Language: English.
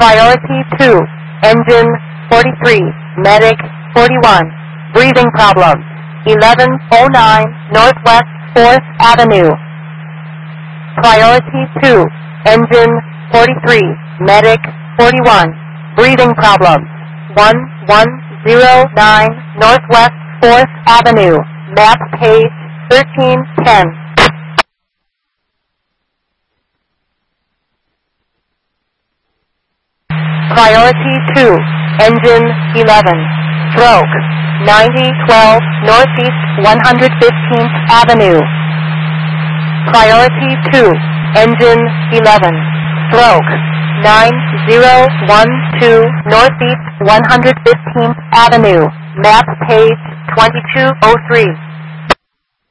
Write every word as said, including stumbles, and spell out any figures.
Priority two, engine forty-three, medic forty-one, breathing problems, eleven oh nine Northwest fourth Avenue. Priority two, engine forty-three, medic forty-one, breathing problems, one one oh nine Northwest fourth Avenue, map page thirteen ten. Priority two, engine eleven, stroke, ninety twelve Northeast one hundred fifteenth Avenue. Priority two, engine eleven, stroke, nine oh one two Northeast one hundred fifteenth Avenue, map page twenty-two oh three.